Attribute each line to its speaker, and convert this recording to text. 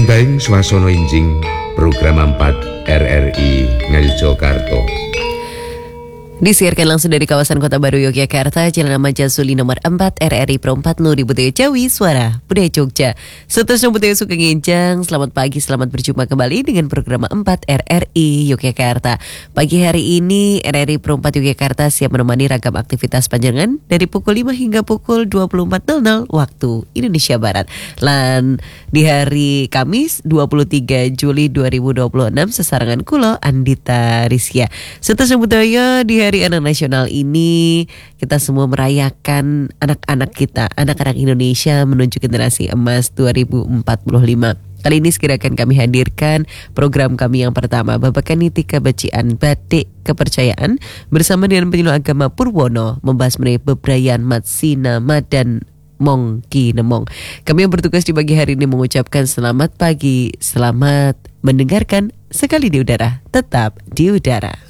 Speaker 1: Tumbaing swasana enjing program 4 RRI Ngayogyakarta.
Speaker 2: Disiarkan langsung dari kawasan Kota Baru Yogyakarta, Jalan Ahmad Yazuli nomor 4 RRI Pro 4 Nuri Budaya Jawi, Suara Budaya Jogja. Seterusnya Budaya Sugeng Enjang, selamat pagi, selamat berjumpa kembali dengan program 4 RRI Yogyakarta. Pagi hari ini RRI Pro 4 Yogyakarta siap menemani ragam aktivitas panjangan dari pukul 5 hingga pukul 24.00 waktu Indonesia Barat. Dan di hari Kamis 23 Juli 2026 sesarangan kulo Andita Rizkia. Seterusnya Budaya di Hari Anak Nasional ini kita semua merayakan anak-anak kita, anak-anak Indonesia menuju generasi emas 2045. Kali ini segera akan kami hadirkan program kami yang pertama, Babakan Nitika Bacian Batik Kepercayaan bersama dengan penyuluh agama Purwono membahas mengenai bebrayan Matsina Madan Mongki Nemong. Kami yang bertugas di pagi hari ini mengucapkan selamat pagi, selamat mendengarkan sekali di udara, tetap di udara.